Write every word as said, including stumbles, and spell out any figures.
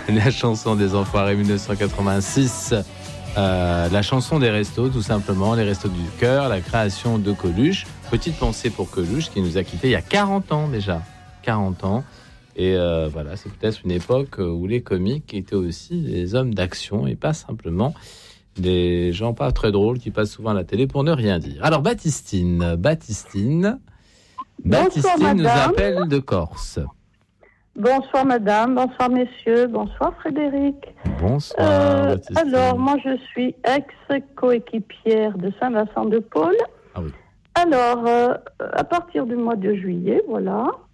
la chanson des Enfoirés dix-neuf cent quatre-vingt-six. Euh, la chanson des restos, tout simplement, les restos du cœur, la création de Coluche. Petite pensée pour Coluche qui nous a quittés il y a quarante ans déjà. quarante ans. Et euh, voilà, c'est peut-être une époque où les comiques étaient aussi des hommes d'action et pas simplement des gens pas très drôles qui passent souvent à la télé pour ne rien dire. Alors Baptistine, Baptistine, Baptistine Bonsoir, nous madame. appelle de Corse. Bonsoir madame, bonsoir messieurs, bonsoir Frédéric. Bonsoir Euh, Baptistine. alors, moi je suis ex-coéquipière de Saint-Vincent-de-Paul. Ah oui. Alors, euh, à partir du mois de juillet, voilà,